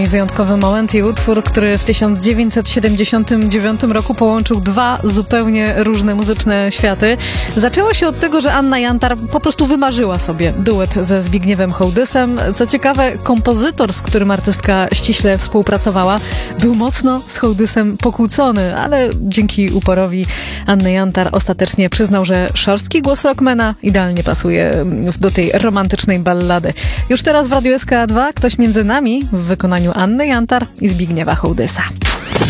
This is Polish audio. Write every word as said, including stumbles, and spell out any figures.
Wyjątkowy moment i utwór, który w tysiąc dziewięćset siedemdziesiątym dziewiątym roku połączył dwa zupełnie różne muzyczne światy. Zaczęło się od tego, że Anna Jantar po prostu wymarzyła sobie duet ze Zbigniewem Hołdysem. Co ciekawe, kompozytor, z którym artystka ściśle współpracowała, był mocno z Hołdysem pokłócony, ale dzięki uporowi Anny Jantar ostatecznie przyznał, że szorstki głos rockmana idealnie pasuje do tej romantycznej ballady. Już teraz w Radiu S K dwa ktoś między nami w wykonaniu Anny Jantar i Zbigniewa Hołdysa.